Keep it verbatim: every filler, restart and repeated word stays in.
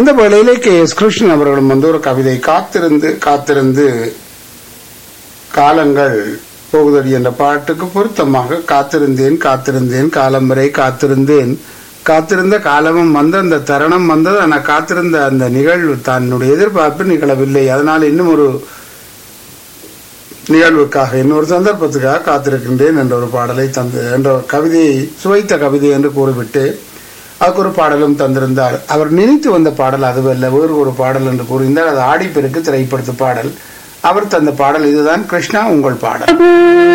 இந்த வேளையிலே K S Krishnan அவர்களும் வந்து ஒரு கவிதை காத்திருந்து காத்திருந்து காலங்கள் போகுதடி என்ற பாட்டுக்கு பொருத்தமாக காத்திருந்தேன் காத்திருந்தேன் காலம் வரை காத்திருந்தேன் காத்திருந்த காலமும் வந்து அந்த தருணம் வந்தது. ஆனால் காத்திருந்த அந்த நிகழ்வு தன்னுடைய எதிர்பார்ப்பு நிகழவில்லை. அதனால் இன்னும் ஒரு நிகழ்வுக்காக இன்னொரு சந்தர்ப்பத்துக்காக காத்திருக்கின்றேன் என்ற ஒரு பாடலை தந்து என்ற கவிதையை சுவைத்த கவிதை என்று கூறிவிட்டு அதுக்கு ஒரு பாடலும் தந்திருந்தார். அவர் நினைத்து வந்த பாடல் அதுவல்ல, வேறு ஒரு பாடல் என்று கூறியிருந்தார். அது ஆடிப்பெருக்கு திரைப்படத்து பாடல். அவர் தந்த பாடல் இதுதான். கிருஷ்ணா உங்கள் பாடல்.